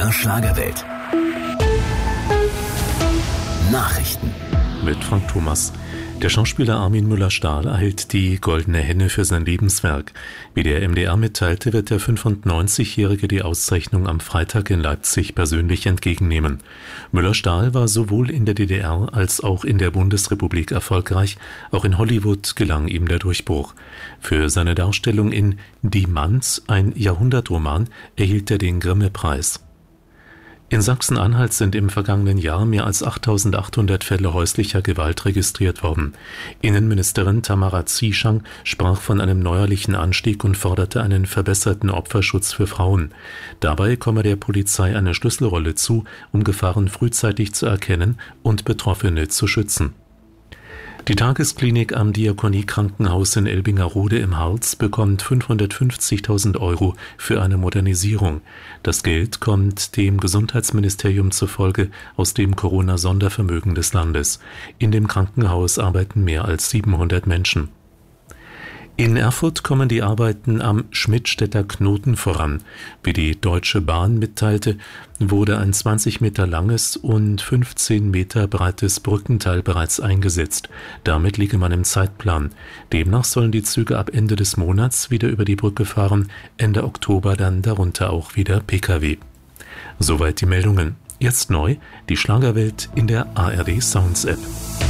MDR Schlagerwelt. Nachrichten mit Frank Thomas. Der Schauspieler Armin Müller-Stahl erhält die Goldene Henne für sein Lebenswerk. Wie der MDR mitteilte, wird der 95-Jährige die Auszeichnung am Freitag in Leipzig persönlich entgegennehmen. Müller-Stahl war sowohl in der DDR als auch in der Bundesrepublik erfolgreich. Auch in Hollywood gelang ihm der Durchbruch. Für seine Darstellung in Die Manns, ein Jahrhundertroman, erhielt er den Grimme-Preis. In Sachsen-Anhalt sind im vergangenen Jahr mehr als 8.800 Fälle häuslicher Gewalt registriert worden. Innenministerin Tamara Zieschang sprach von einem neuerlichen Anstieg und forderte einen verbesserten Opferschutz für Frauen. Dabei komme der Polizei eine Schlüsselrolle zu, um Gefahren frühzeitig zu erkennen und Betroffene zu schützen. Die Tagesklinik am Diakonie-Krankenhaus in Elbingerode im Harz bekommt 550.000 € für eine Modernisierung. Das Geld kommt dem Gesundheitsministerium zufolge aus dem Corona-Sondervermögen des Landes. In dem Krankenhaus arbeiten mehr als 700 Menschen. In Erfurt kommen die Arbeiten am Schmidtstädter Knoten voran. Wie die Deutsche Bahn mitteilte, wurde ein 20 Meter langes und 15 Meter breites Brückenteil bereits eingesetzt. Damit liege man im Zeitplan. Demnach sollen die Züge ab Ende des Monats wieder über die Brücke fahren, Ende Oktober dann darunter auch wieder Pkw. Soweit die Meldungen. Jetzt neu, die Schlagerwelt in der ARD Sounds App.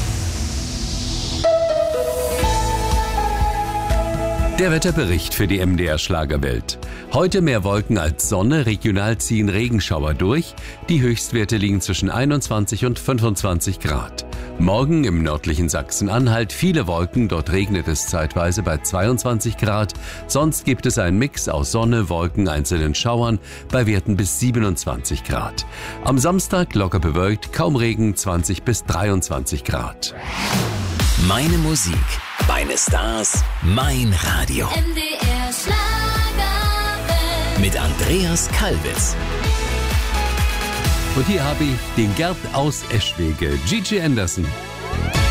Der Wetterbericht für die MDR Schlagerwelt. Heute mehr Wolken als Sonne, regional ziehen Regenschauer durch. Die Höchstwerte liegen zwischen 21 und 25 Grad. Morgen im nördlichen Sachsen-Anhalt viele Wolken, dort regnet es zeitweise bei 22 Grad. Sonst gibt es einen Mix aus Sonne, Wolken, einzelnen Schauern bei Werten bis 27 Grad. Am Samstag locker bewölkt, kaum Regen, 20 bis 23 Grad. Meine Musik, meine Stars, mein Radio. MDR Schlagerwelt. Mit Andreas Kalbitz. Und hier habe ich den Gerd aus Eschwege, Gigi Anderson.